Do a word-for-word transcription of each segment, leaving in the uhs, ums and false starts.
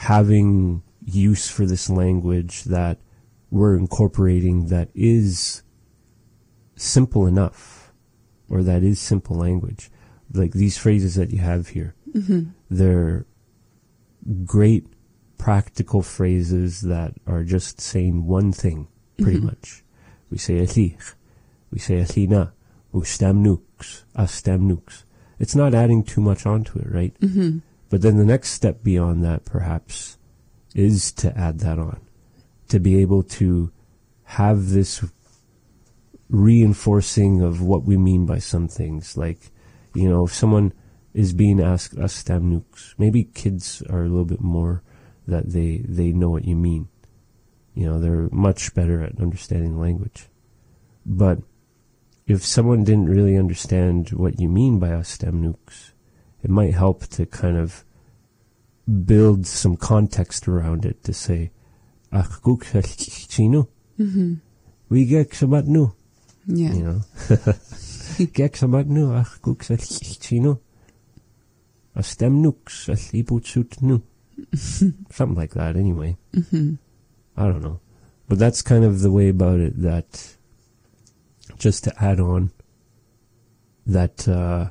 having use for this language that we're incorporating that is simple enough, or that is simple language. Like these phrases that you have here, mm-hmm. they're great practical phrases that are just saying one thing, pretty mm-hmm. much. We say alich, we say achina, ustamnux, astamnux. It's not adding too much onto it, right? Mm-hmm. But then the next step beyond that, perhaps, is to add that on. To be able to have this reinforcing of what we mean by some things. Like, you know, if someone is being asked astamnux, maybe kids are a little bit more that they, they know what you mean. You know, they're much better at understanding language. But if someone didn't really understand what you mean by astamnux, it might help to kind of build some context around it to say, ach guk chino, we get sabat nu. Yeah. You know, get sabat nu, ach guk chino, astamnux, alibutsut nu. Something like that, anyway. Mm-hmm. I don't know. But that's kind of the way about it, that just to add on that uh,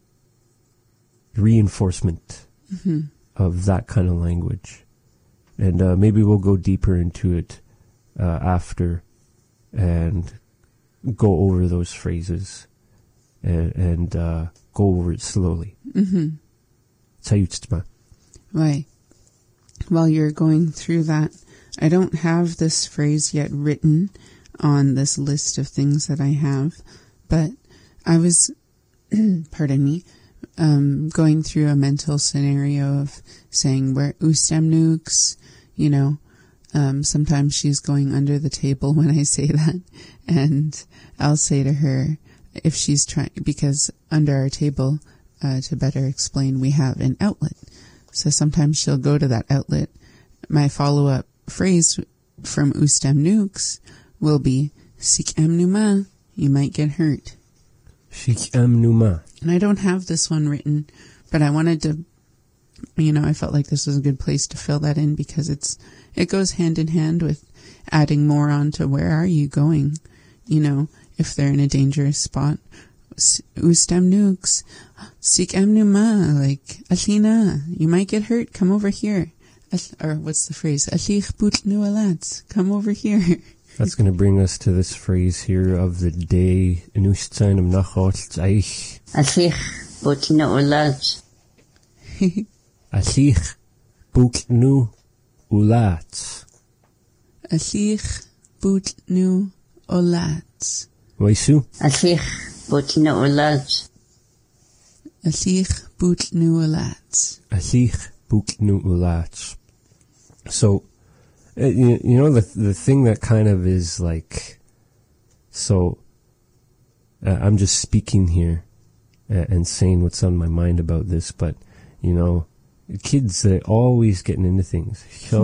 reinforcement mm-hmm. of that kind of language. And uh, maybe we'll go deeper into it uh, after and go over those phrases and, and uh, go over it slowly. Mm-hmm. Right. While you're going through that, I don't have this phrase yet written on this list of things that I have, but I was, pardon me, um, going through a mental scenario of saying where ustamnux, you know, um, sometimes she's going under the table when I say that, and I'll say to her, if she's trying, because under our table, uh, to better explain, we have an outlet. So sometimes she'll go to that outlet. My follow-up phrase from ustamnux will be sik'amnuma, you might get hurt. Sik'amnuma. And I don't have this one written, but I wanted to, you know, I felt like this was a good place to fill that in because it's, it goes hand in hand with adding more on to where are you going, you know, if they're in a dangerous spot. Ustamnux, sik'amnuma, like, Athena, you might get hurt, come over here. Or what's the phrase? Alich but nu alat, come over here. That's going to bring us to this phrase here of the day. Inustzain am nachot eich. Alich but nu alat. Alich but nu alat. Alich but nu alat. Waisu? Alich but nu alat. Alich but nu alat. Alich but nu alat. So, uh, you, you know, the the thing that kind of is like, so, uh, I'm just speaking here uh, and saying what's on my mind about this, but, you know, kids, they're always getting into things.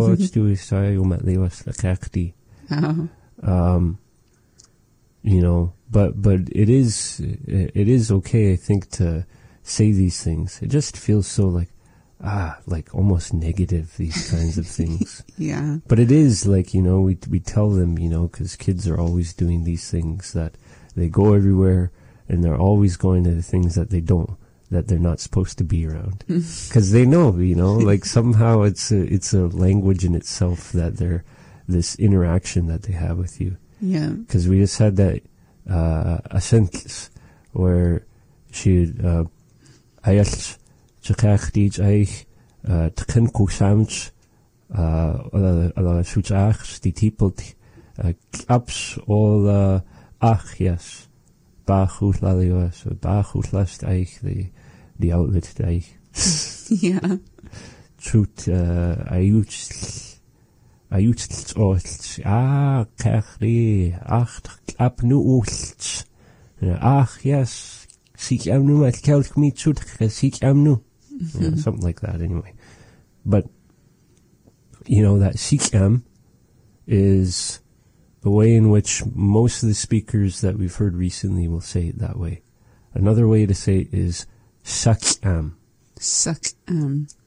um, you know, but, but it is, it is okay, I think, to say these things. It just feels so like, ah, like almost negative, these kinds of things. Yeah. But it is like, you know, we we tell them, you know, because kids are always doing these things that they go everywhere and they're always going to the things that they don't, that they're not supposed to be around. Because they know, you know, like somehow it's a, it's a language in itself that they're, this interaction that they have with you. Yeah. Because we just had that, uh, Asenkis, where she, uh, ayat, Chakach eich tkin kusamts ala suchach die tipelt klaps all achias bachus lalios bachus last eich the the outlet eich. Yeah. Truth ayuts ayuts orts ah kachri ach klap nu ults ach yes seek am nu at kelk me chut seek am nu. Yeah, something like that anyway. But, you know, that sik'am is the way in which most of the speakers that we've heard recently will say it that way. Another way to say it is sak'am. Sak'am.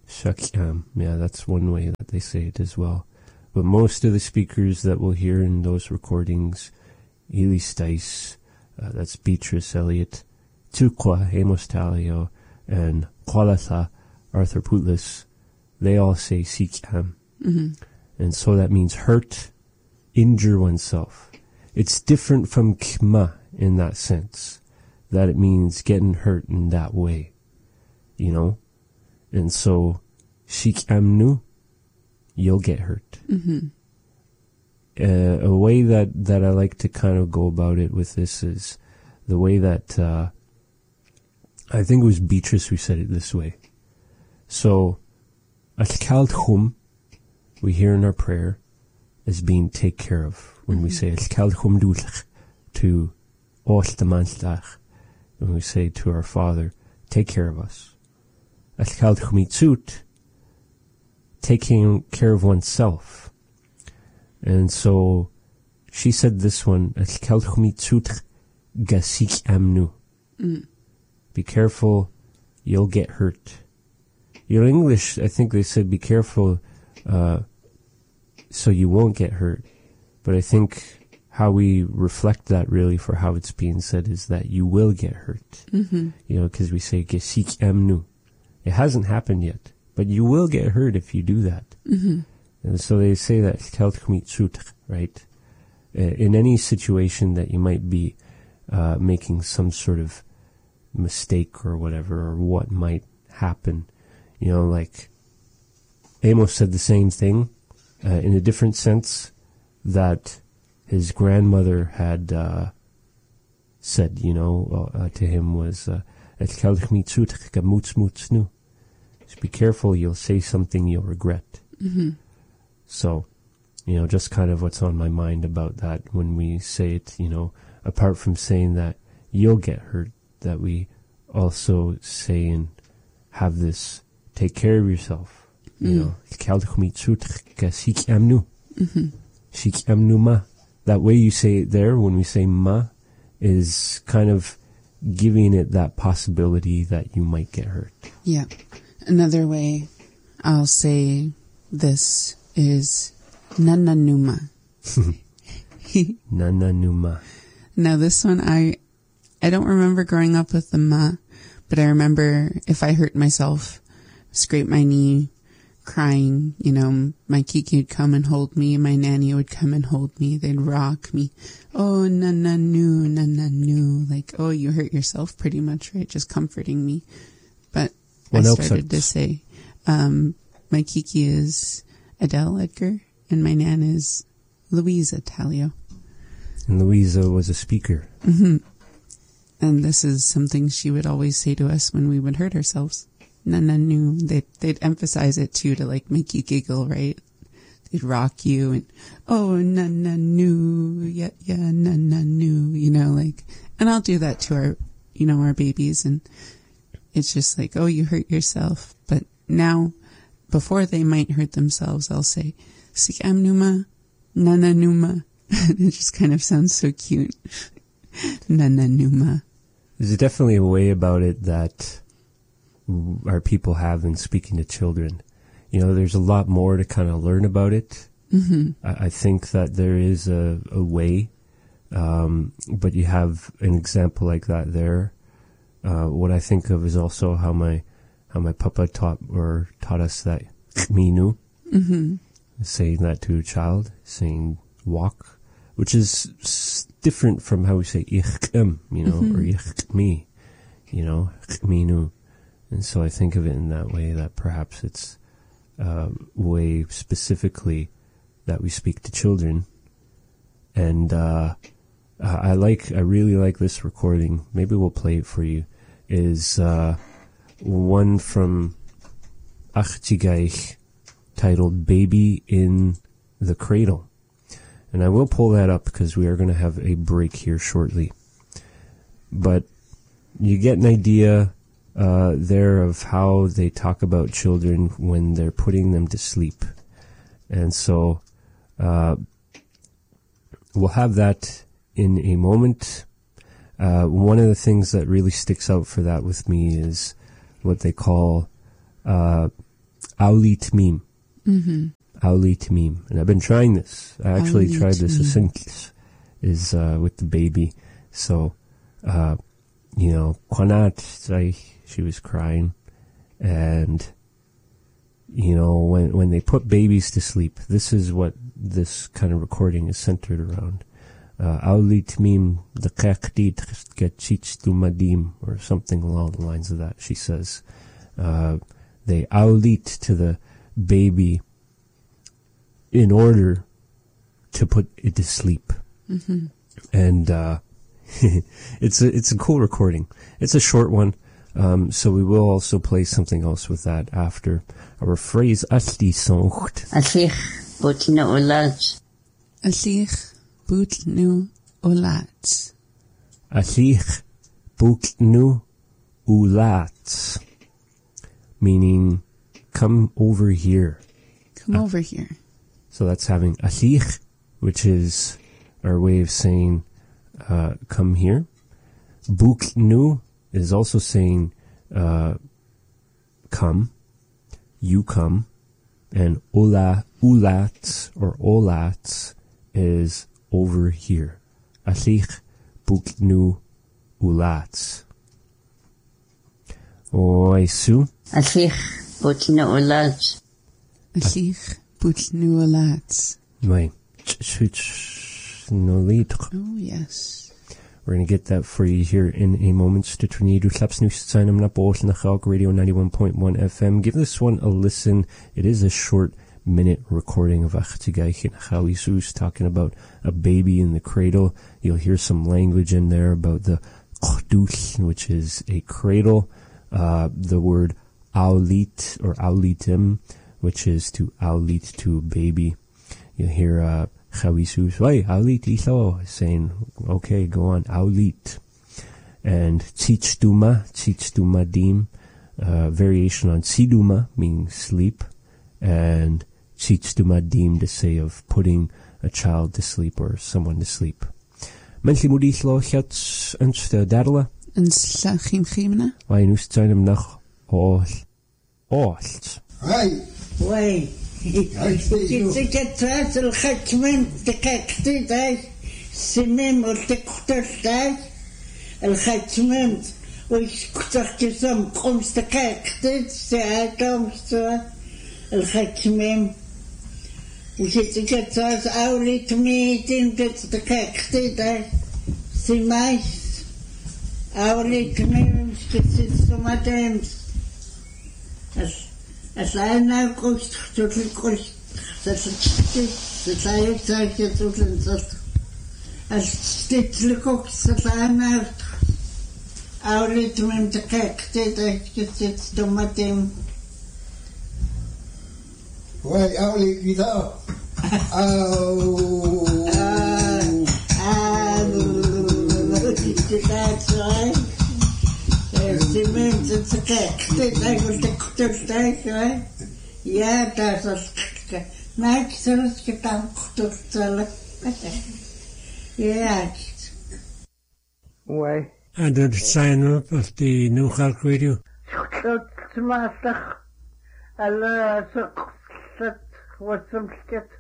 Shakyam. Yeah, that's one way that they say it as well. But most of the speakers that we'll hear in those recordings, Ely Stice, uh, that's Beatrice Eliot, Tukwa, Amos Talio, and Kwalatha, Arthur Putlis, they all say Sikyam. Mm-hmm. And so that means hurt, injure oneself. It's different from Kma in that sense, that it means getting hurt in that way, you know? And so, Sikyamnu, you'll get hurt. Mm-hmm. Uh, a way that, that I like to kind of go about it with this is the way that, uh, I think it was Beatrice who said it this way. So, Al-Kaldhum, we hear in our prayer, as being take care of. When mm-hmm. we say Al-Kaldhum dulach, to Oshtamanslach, when we say to our Father, take care of us. Al-Kaldhum itzut, taking care of oneself. And so, she said this one, Al-Kaldhum itzut gasik amnu. Mm. Be careful, you'll get hurt. You know, in English, I think they said be careful uh, so you won't get hurt. But I think how we reflect that really for how it's being said is that you will get hurt. Mm-hmm. You know, because we say gesik amnu. It hasn't happened yet, but you will get hurt if you do that. Mm-hmm. And so they say that, right? In any situation that you might be uh, making some sort of mistake or whatever, or what might happen. You know, like Amos said the same thing uh, in a different sense, that his grandmother had uh, said, you know, uh, to him was, uh, just be careful, you'll say something you'll regret. Mm-hmm. So, you know, just kind of what's on my mind about that when we say it, you know, apart from saying that you'll get hurt, that we also say and have this, take care of yourself. You know, mm-hmm. That way you say it there, when we say ma, is kind of giving it that possibility that you might get hurt. Yeah. Another way I'll say this is nananuma. Nananuma. Now this one, I I don't remember growing up with the ma, but I remember if I hurt myself, scrape my knee, crying, you know, my kiki would come and hold me, my nanny would come and hold me, they'd rock me. Oh, na na nu, na na nu. Like, oh, you hurt yourself pretty much, right? Just comforting me. But what I else started to say, um, my kiki is Adele Edgar, and my nan is Louisa Talio. And Louisa was a speaker. Mm-hmm. And this is something she would always say to us when we would hurt ourselves. Na na nu. They'd, they'd emphasize it too to like make you giggle, right? They'd rock you and, oh, na na nu, yeah, yeah, na na nu, you know, like, and I'll do that to our, you know, our babies, and it's just like, oh, you hurt yourself. But now, before they might hurt themselves, I'll say, sikam numa, na na numa. It just kind of sounds so cute. Na na numa. There's definitely a way about it that our people have in speaking to children. You know, there's a lot more to kind of learn about it. Mm-hmm. I, I think that there is a, a way, um, but you have an example like that there. Uh, what I think of is also how my how my papa taught or taught us that minu, mm-hmm. saying that to a child, saying walk, which is s- different from how we say ich em, you know, mm-hmm. or ich me, you know, minu. And so I think of it in that way, that perhaps it's a way specifically that we speak to children. And uh, I like, I really like this recording. Maybe we'll play it for you. Is uh, one from Achtigaich titled Baby in the Cradle. And I will pull that up because we are going to have a break here shortly. But you get an idea uh, there of how they talk about children when they're putting them to sleep. And so uh, we'll have that in a moment. Uh, one of the things that really sticks out for that with me is what they call uh, Auli Tmim. Mm-hmm. Auli Tmim. And I've been trying this. I actually Auli tried this Tmim. Asinklis, is uh, with the baby. So, uh, you know, Kwanat, she was crying. And, you know, when when they put babies to sleep, this is what this kind of recording is centered around. Auli Tmim, the Kakdit Gachich Madim, or something along the lines of that, she says. Uh, they aulit to the baby in order to put it to sleep. Mm-hmm. And uh, it's a it's a cool recording. It's a short one, um, so we will also play something else with that after our phrase Asli Soncht. Asich Butna Ulad. Asich Butnu Olat. Asich Butnu Ulat. Meaning, come over here. Come uh, over here. So that's having Asich, which is our way of saying, uh, come here. Buknu is also saying, uh, come, you come. And Ola, Ulat, or Olat, is over here. Asich, Buknu, Ulat. Oisu. Asich Butna Ulad. Asich Butnu Olat. Right. Oh, yes. We're going to get that for you here in a moment. Radio ninety-one point one F M. Give this one a listen. It is a short minute recording of Achtigaich and Chawisus talking about a baby in the cradle. You'll hear some language in there about the Qdus, which is a cradle. Uh, the word aulit or aulitim, which is to aulit to a baby. You'll hear uh, Chawisus, hey, aulit iso, saying, okay, go on, aulit. And tzichduma, tzichdumadim, uh, variation on siduma, meaning sleep, and tzichdumadim, to say of putting a child to sleep or someone to sleep. Menschli mudislo chats unste dadela. En slachim chimna? Why nu zijn hem nog all all. Hey. Wait. Ik het het el khatmen tekakti dai. Simem ol tekter dai. El khatmen وش كتر كسم قمت تكاكتت ساعتهم سوا الختمين وش تكتر أولي تميتين تتكاكتت سمايس أولي تميم مش كتت سماتين أسألنا قلت خطوط القلت ستتكتت ستايك تاكتت وتنزلت أستتلكوك ستانا Auli tmim tekekti tekekti tomatim. Wait, Auli, you know. Oh. Ah, that's right. Tmim tekekti tekekti tekekti. Yeah, that's a nice service getan kututsala. Yeah. Wait. And the sign up of the New York Radio. Smash alla success was some skit.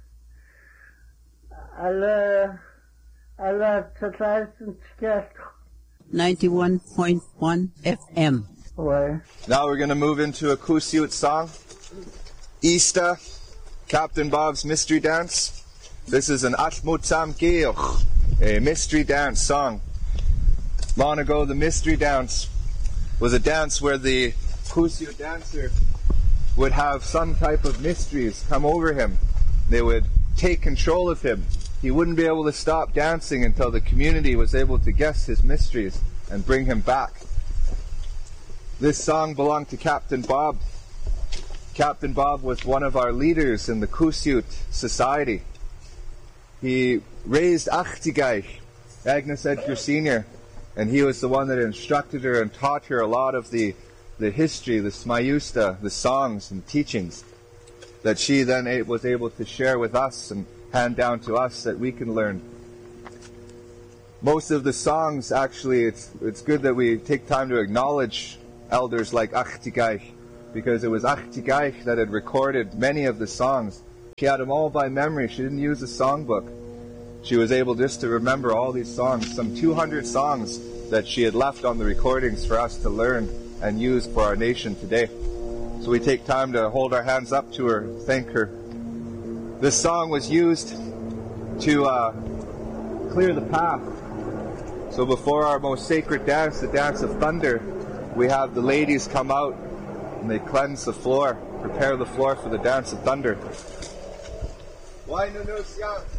Alla alla surprise and skit. ninety-one point one F M. Why? Now we're going to move into a Kusiut song. Easter, Captain Bob's Mystery Dance. This is an Atmutam Geoch, a mystery dance song. Long ago, the mystery dance was a dance where the Kusiut dancer would have some type of mysteries come over him. They would take control of him. He wouldn't be able to stop dancing until the community was able to guess his mysteries and bring him back. This song belonged to Captain Bob. Captain Bob was one of our leaders in the Kusiut society. He raised Achtigaich, Agnes Edgar Senior, and he was the one that instructed her and taught her a lot of the, the history, the smayusta, the songs and teachings that she then was able to share with us and hand down to us that we can learn. Most of the songs, actually, it's it's good that we take time to acknowledge elders like Achtigaich, because it was Achtigaich that had recorded many of the songs. She had them all by memory. She didn't use a songbook. She was able just to remember all these songs, some two hundred songs that she had left on the recordings for us to learn and use for our nation today. So we take time to hold our hands up to her, thank her. This song was used to uh, clear the path. So before our most sacred dance, the Dance of Thunder, we have the ladies come out and they cleanse the floor, prepare the floor for the Dance of Thunder. Why no no